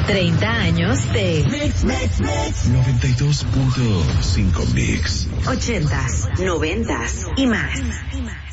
30 años de Mix 92.5 Mix. 80s, 90s y más.